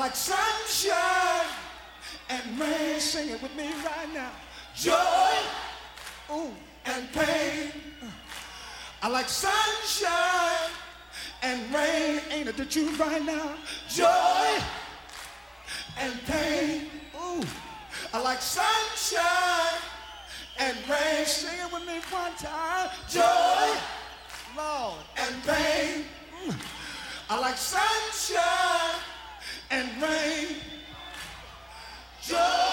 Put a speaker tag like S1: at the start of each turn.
S1: like sunshine and rain. Sing it with me right now. Joy, ooh, and pain. I like sunshine and rain. Ain't it the truth right now? Joy and pain. Ooh, I like sunshine and rain. Sing it with me one time. Joy, Lord, and pain. I like sunshine and rain. Joy.